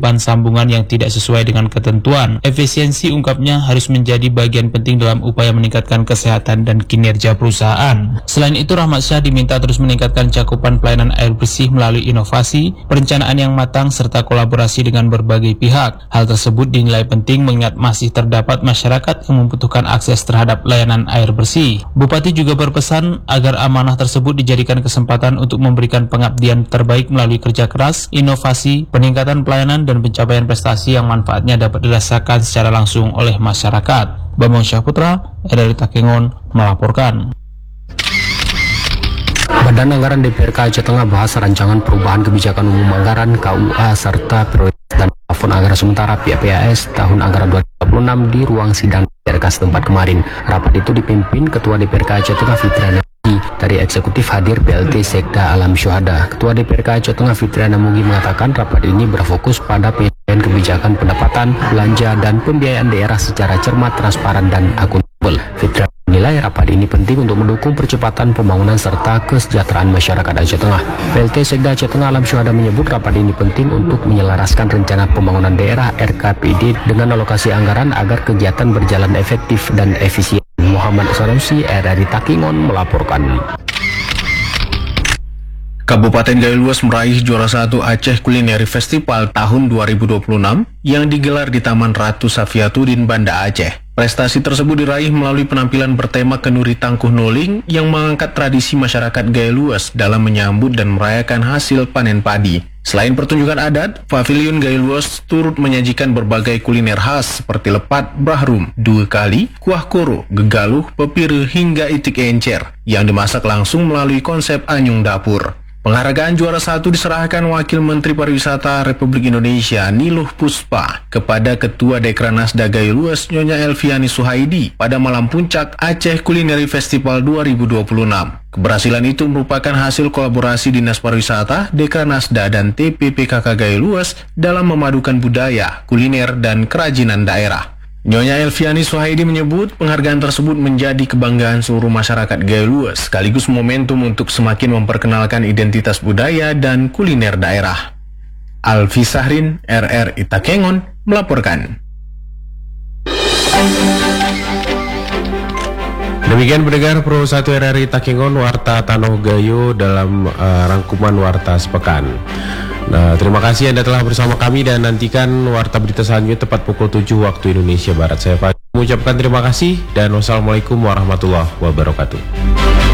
penutupan sambungan yang tidak sesuai dengan ketentuan. Efisiensi, ungkapnya, harus menjadi bagian penting dalam upaya meningkatkan kesehatan dan kinerja perusahaan. Selain itu, Rahmat Syah diminta terus meningkatkan cakupan pelayanan air bersih melalui inovasi, perencanaan yang matang, serta kolaborasi dengan berbagai pihak. Hal tersebut dinilai penting mengingat masih terdapat masyarakat yang membutuhkan akses terhadap layanan air bersih. Bupati juga berpesan agar amanah tersebut dijadikan kesempatan untuk memberikan pengabdian terbaik melalui kerja keras, inovasi, peningkatan pelayanan, dan pencapaian prestasi yang manfaatnya dapat dirasakan secara langsung oleh masyarakat. Bambang Syahputra, RRI Takengon, melaporkan. Badan Anggaran DPRK Aceh Tengah bahas rancangan perubahan kebijakan umum anggaran KUA serta prioritas dan plafon anggaran sementara PAS tahun anggaran 2026 di ruang sidang DPRK setempat kemarin. Rapat itu dipimpin Ketua DPRK Aceh Tengah Fitriana Mugi. Dari eksekutif hadir PLT Sekda Alam Syuhada. Ketua DPRK Aceh Tengah Fitriana Mugi mengatakan rapat ini berfokus pada penyesuaian kebijakan pendapatan, belanja, dan pembiayaan daerah secara cermat, transparan, dan akuntabel. Fitriana menilai rapat ini penting untuk mendukung percepatan pembangunan serta kesejahteraan masyarakat Aceh Tengah. PLT Sekda Aceh Tengah Alam Syuhada menyebut rapat ini penting untuk menyelaraskan rencana pembangunan daerah RKPD dengan alokasi anggaran agar kegiatan berjalan efektif dan efisien. Muhammad Sanusi, RRI Takengon, melaporkan. Kabupaten Gayo Luas meraih juara 1 Aceh Culinary Festival tahun 2026 yang digelar di Taman Ratu Safiatuddin, Banda Aceh. Prestasi tersebut diraih melalui penampilan bertema Kenuri Tangkuh Noling yang mengangkat tradisi masyarakat Gayo Luas dalam menyambut dan merayakan hasil panen padi. Selain pertunjukan adat, Pavilion Gayo Luas turut menyajikan berbagai kuliner khas seperti lepat, brahrum, dua kali, kuah koro, gegaluh, pepire, hingga itik encer yang dimasak langsung melalui konsep anyung dapur. Penghargaan juara 1 diserahkan Wakil Menteri Pariwisata Republik Indonesia Niluh Puspa kepada Ketua Dekranasda Gayo Luas Nyonya Elviani Suhaidi pada malam puncak Aceh Culinary Festival 2026. Keberhasilan itu merupakan hasil kolaborasi Dinas Pariwisata, Dekranasda, dan TPPKK Gayo Luas dalam memadukan budaya, kuliner, dan kerajinan daerah. Nyonya Elviani Suhaidi menyebut penghargaan tersebut menjadi kebanggaan seluruh masyarakat Gayo Luas, sekaligus momentum untuk semakin memperkenalkan identitas budaya dan kuliner daerah. Alfi Sahrin, RRI Takengon, melaporkan. Demikian pendengar Pro 1 RRI Takengon, Warta Tanoh Gayo dalam rangkuman Warta Sepekan. Nah, terima kasih Anda telah bersama kami dan nantikan Warta Berita selanjutnya tepat pukul 7 waktu Indonesia Barat. Saya mengucapkan terima kasih dan wassalamualaikum warahmatullahi wabarakatuh.